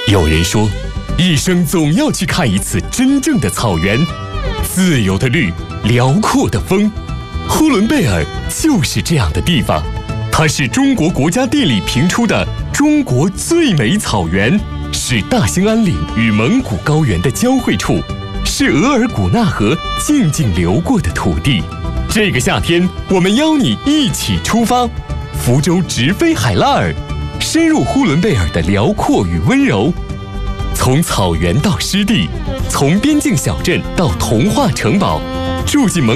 有人说，一生总要去看一次真正的草原，自由的绿，辽阔的风。呼伦贝尔就是这样的地方，它是中国国家地理评出的中国最美草原，是大兴安岭与蒙古高原的交汇处，是额尔古纳河静静流过的土地。这个夏天，我们邀你一起出发，福州直飞海拉尔，深入呼伦贝尔的辽阔与温柔。从草原到湿地，从边境小镇到童话城堡，住进蒙